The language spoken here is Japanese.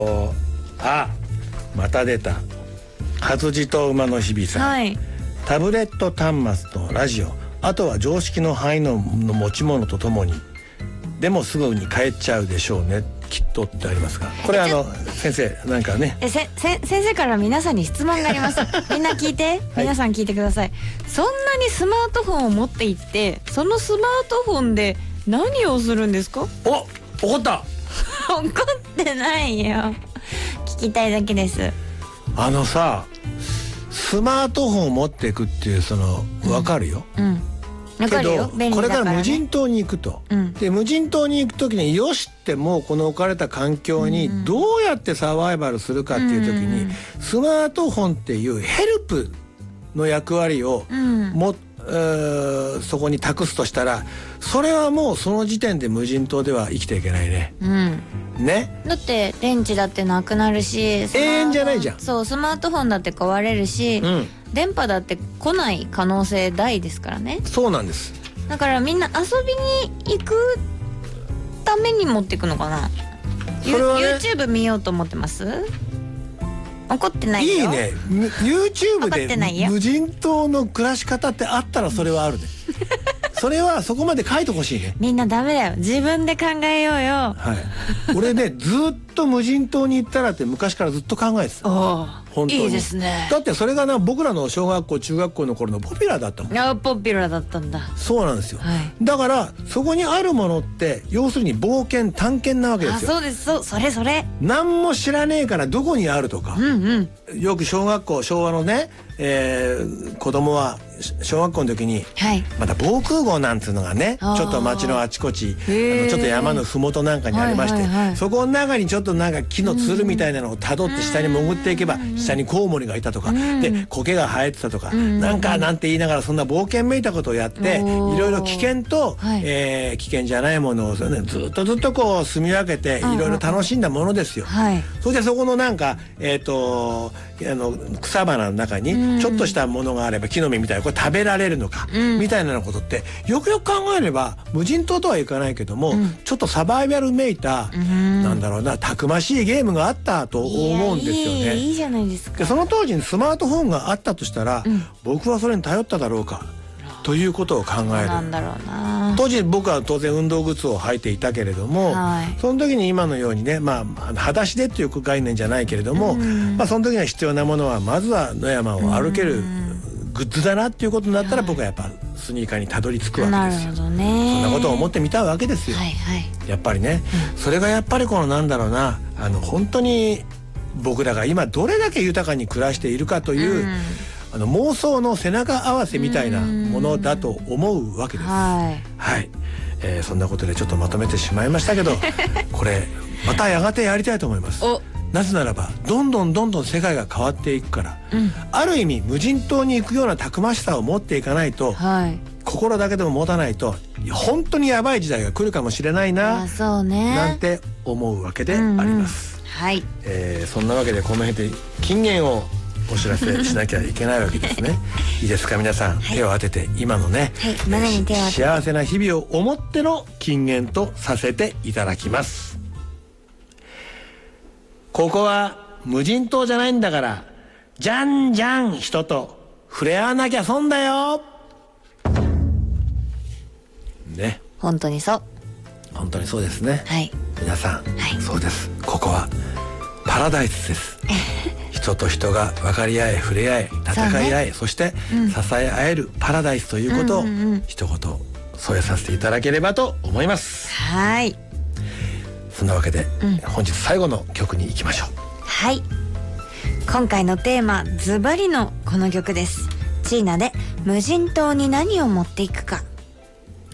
あ、また出た活字と馬の日々さん、 はい、 タブレット端末とラジオ、あとは常識の範囲の持ち物とともに、でもすぐに帰っちゃうでしょうねきっとってありますが、これ先生なんかね、 先生から皆さんに質問がありますみんな聞いて、皆さん聞いてください。そんなにスマートフォンを持っていって、そのスマートフォンで何をするんですか？ 怒った怒ってないよ、聞きたいだけです。 さ、スマートフォンを持っていくっていう分かるよ、 分かるよ、便利だからね。 これから無人島に行くと、で無人島に行く時によしってもうこの置かれた環境にどうやってサバイバルするかっていう時に、スマートフォンっていうヘルプの役割をそこに託すとしたら、それはもうその時点で無人島では生きていけないね。ね。 だって電池だってなくなるし、 永遠じゃないじゃん。 そう、スマートフォンだって壊れるし、電波だって来ない可能性大ですからね。 そうなんです。 だからみんな遊びに行くために持っていくのかな。 それはね、 YouTube 見ようと思ってます？怒ってないよ。 いいね。YouTube で無人島の暮らし方ってあったらそれはあるね。それはそこまで書いてほしいね。 みんなダメだよ、自分で考えようよ。 はい。俺ね、ずっと無人島に行ったらって昔からずっと考えてた。本当にいいですね。 だってそれが僕らの小学校中学校の頃のポピュラーだったもん。 ポピュラーだったんだ。 そうなんですよ、だからそこにあるものって要するに冒険探検なわけですよ。 そうです、それ何も知らねえからどこにあるとか、よく昭和のね、子供は小学校の時に、また防空壕なんていうのがね、ちょっと町のあちこち、ちょっと山のふもとなんかにありまして、そこの中にちょっと木のつるみたいなのをたどって下に潜っていけば、下にコウモリがいたとか、で苔が生えてたとか、なんて言いながらそんな冒険めいたことをやって、いろいろ危険と、危険じゃないものを、ずっとこう住み分けていろいろ楽しんだものですよ。それでそこの草花の中にちょっとしたものがあれば、木の実みたいなこれ食べられるのか、みたいなことってよくよく考えれば無人島とはいかないけども、ちょっとサバイバルめいた、たくましいゲームがあったと思うんですよね。 いいじゃないですか。 でその当時にスマートフォンがあったとしたら、僕はそれに頼っただろうかということを考える。 なんだろうな。 当時僕は当然運動靴を履いていたけれども、その時に今のようにね、裸足でっていう概念じゃないけれども、その時に必要なものはまずは野山を歩けるグッズだなっていうことになったら、僕はやっぱスニーカーにたどり着くわけですよ。そんなことを思ってみたわけですよ。やっぱりね、それがやっぱり本当に僕らが今どれだけ豊かに暮らしているかという、妄想の背中合わせみたいなものだと思うわけです。そんなことでちょっとまとめてしまいましたけどこれまたやがてやりたいと思います。なぜならばどんどん世界が変わっていくから、ある意味無人島に行くようなたくましさを持っていかないと、心だけでも持たないと本当にやばい時代が来るかもしれないな、なんて思うわけであります。そんなわけでこの辺で金言をお知らせしなきゃいけないわけですね。いいですか皆さん、手を当てて今のね、幸せな日々を思っての金言とさせていただきます。ここは無人島じゃないんだから、じゃんじゃん人と触れ合わなきゃ損だよね。 本当にそうですね。皆さん、そうです。ここはパラダイスです人と人が分かり合え、触れ合え、戦い合え、そして支え合えるパラダイスということを一言添えさせていただければと思います。そんなわけで、本日最後の曲に行きましょう。 今回のテーマズバリのこの曲です。チーナで無人島に何を持っていくか。